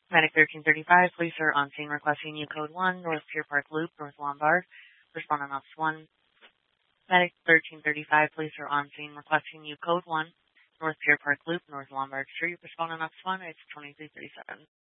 Medic 1335, police are on scene requesting you code 1, North Pier Park Loop, North Lombard. Respond on Office 1. Medic 1335, police are on scene requesting you code 1, North Pier Park Loop, North Lombard Street. Respond on Office 1, it's 2337.